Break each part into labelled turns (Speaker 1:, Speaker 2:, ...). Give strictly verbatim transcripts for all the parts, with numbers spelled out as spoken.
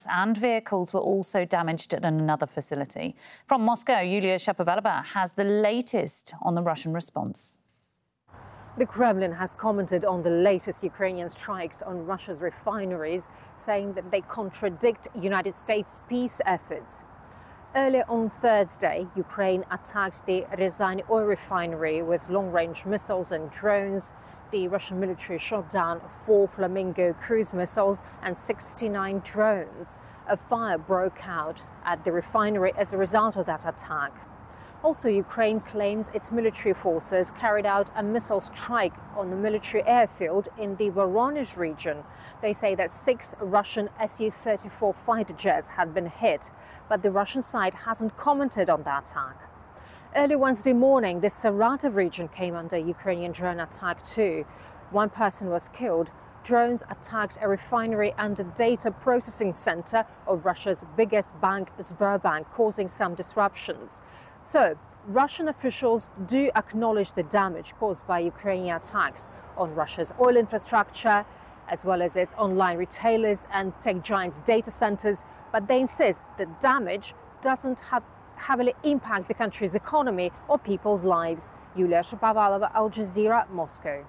Speaker 1: and vehicles were also damaged at another facility. From Moscow, Yulia Shapovalova has the latest on the Russian response.
Speaker 2: The Kremlin has commented on the latest Ukrainian strikes on Russia's refineries, saying that they contradict United States peace efforts. Earlier on Thursday, Ukraine attacked the Ryazan oil refinery with long-range missiles and drones. The Russian military shot down four Flamingo cruise missiles and sixty-nine drones. A fire broke out at the refinery as a result of that attack. Also, Ukraine claims its military forces carried out a missile strike on the military airfield in the Voronezh region. They say that six Russian S U thirty-four fighter jets had been hit, but the Russian side hasn't commented on that attack. Early Wednesday morning, the Saratov region came under Ukrainian drone attack too. One person was killed. Drones attacked a refinery and a data processing center of Russia's biggest bank, Sberbank, causing some disruptions. So, Russian officials do acknowledge the damage caused by Ukrainian attacks on Russia's oil infrastructure, as well as its online retailers and tech giants' data centers, but they insist that damage doesn't have heavily impact the country's economy or people's lives. Yulia Shapovalova, Al Jazeera, Moscow.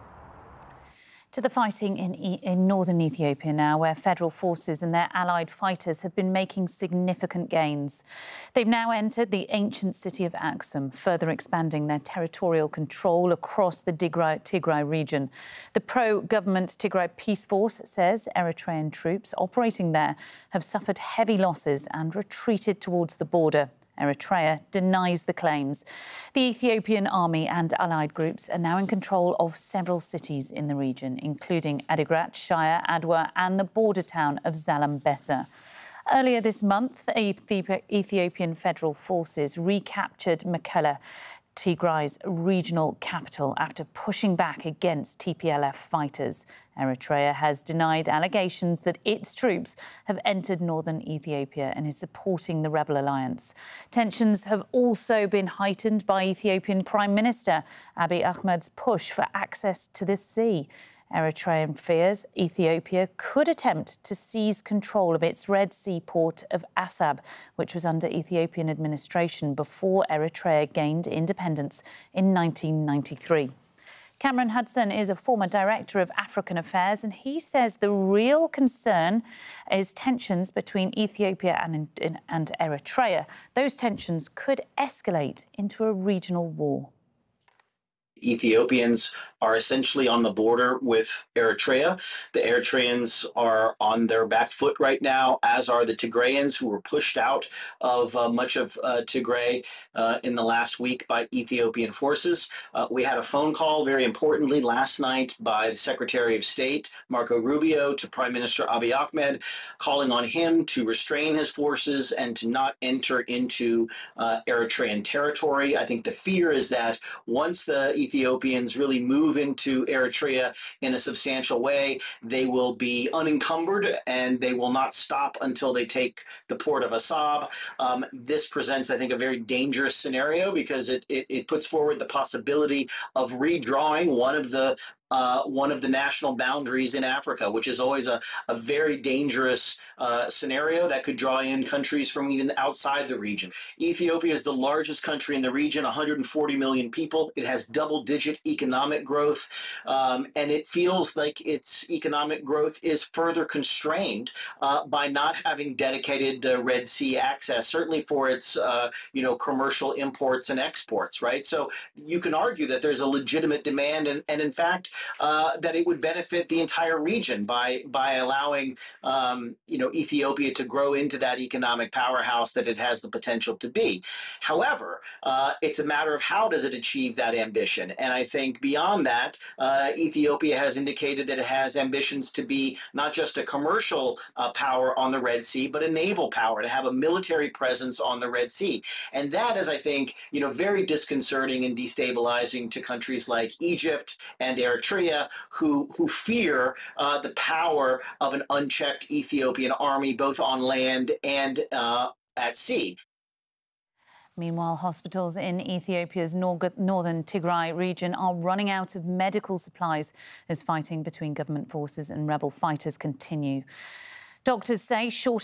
Speaker 1: To the fighting in, e in northern Ethiopia now, where federal forces and their allied fighters have been making significant gains. They've now entered the ancient city of Aksum, further expanding their territorial control across the Tigray, Tigray region. The pro-government Tigray Peace Force says Eritrean troops operating there have suffered heavy losses and retreated towards the border. Eritrea denies the claims. The Ethiopian army and allied groups are now in control of several cities in the region, including Adigrat, Shire, Adwa and the border town of Zalambesa. Earlier this month, Ethiopian federal forces recaptured Mekelle, Tigray's regional capital, after pushing back against T P L F fighters. Eritrea has denied allegations that its troops have entered northern Ethiopia and is supporting the rebel alliance. Tensions have also been heightened by Ethiopian Prime Minister Abiy Ahmed's push for access to the sea. Eritrean fears Ethiopia could attempt to seize control of its Red Sea port of Assab, which was under Ethiopian administration before Eritrea gained independence in nineteen ninety-three. Cameron Hudson is a former director of African Affairs, and he says the real concern is tensions between Ethiopia and, and Eritrea. Those tensions could escalate into a regional war.
Speaker 3: Ethiopians are essentially on the border with Eritrea. The Eritreans are on their back foot right now, as are the Tigrayans, who were pushed out of uh, much of uh, Tigray uh, in the last week by Ethiopian forces. Uh, we had a phone call, very importantly, last night by the Secretary of State, Marco Rubio, to Prime Minister Abiy Ahmed, calling on him to restrain his forces and to not enter into uh, Eritrean territory. I think the fear is that once the Ethiopians really move into Eritrea in a substantial way, they will be unencumbered and they will not stop until they take the port of Assab. Um, this presents, I think, a very dangerous scenario because it, it, it puts forward the possibility of redrawing one of the Uh, one of the national boundaries in Africa, which is always a, a very dangerous uh, scenario that could draw in countries from even outside the region. Ethiopia is the largest country in the region, one hundred forty million people. It has double-digit economic growth, um, and it feels like its economic growth is further constrained uh, by not having dedicated uh, Red Sea access, certainly for its uh, you know, commercial imports and exports, right? So you can argue that there's a legitimate demand, and, and in fact, Uh, that it would benefit the entire region by by allowing um, you know, Ethiopia to grow into that economic powerhouse that it has the potential to be. However, uh, it's a matter of how does it achieve that ambition, and I think beyond that, uh, Ethiopia has indicated that it has ambitions to be not just a commercial uh, power on the Red Sea, but a naval power, to have a military presence on the Red Sea, and that is, I think, you know, very disconcerting and destabilizing to countries like Egypt and Eritrea, who who fear uh, the power of an unchecked Ethiopian army, both on land and uh, at sea.
Speaker 1: Meanwhile, hospitals in Ethiopia's northern Tigray region are running out of medical supplies as fighting between government forces and rebel fighters continue. Doctors say short